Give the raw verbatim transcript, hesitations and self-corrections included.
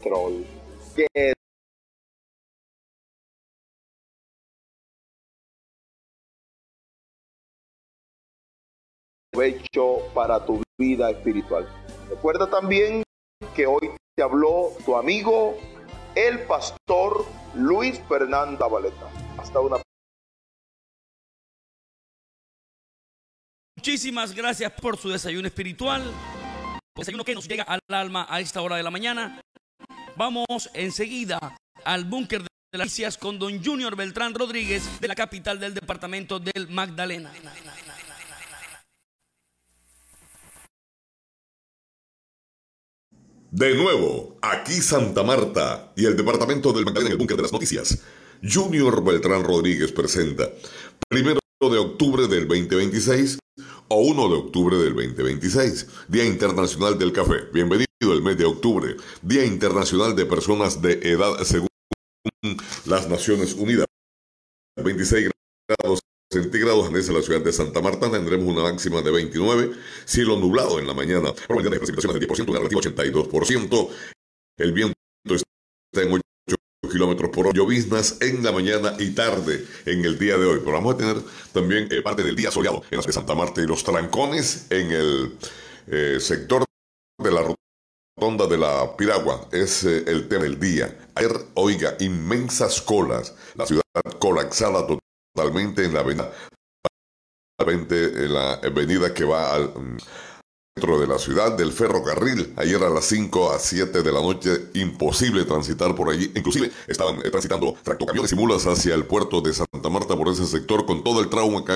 Troll, que provecho para tu vida espiritual. Recuerda también que hoy te habló tu amigo, el pastor Luis Fernando Valeta. Hasta una. Muchísimas gracias por su desayuno espiritual, desayuno que nos llega al alma a esta hora de la mañana. Vamos enseguida al búnker de las noticias con don Junior Beltrán Rodríguez de la capital del departamento del Magdalena. De nuevo, aquí Santa Marta y el departamento del Magdalena en el búnker de las noticias. Junior Beltrán Rodríguez presenta primero de octubre del veinte veintiséis o uno de octubre del veinte veintiséis, Día Internacional del Café. Bienvenido el mes de octubre, Día Internacional de Personas de Edad según las Naciones Unidas. veintiséis grados centígrados en la ciudad de Santa Marta. Tendremos una máxima de veintinueve, cielo nublado en la mañana, probabilidad de precipitaciones del diez por ciento, una relativa ochenta y dos por ciento. El viento está en ocho kilómetros por hora. Lloviznas en la mañana y tarde en el día de hoy. Pero vamos a tener también eh, parte del día soleado en las de Santa Marta y los trancones en el eh, sector de la rotonda de la Piragua. Es eh, el tema del día. Ayer, oiga, inmensas colas. La ciudad colapsada totalmente en la avenida, en la avenida que va al centro de la ciudad, del ferrocarril. Ayer a las cinco a siete de la noche, imposible transitar por allí. Inclusive estaban eh, transitando tractocamiones y mulas hacia el puerto de Santa Marta por ese sector, con todo el trauma que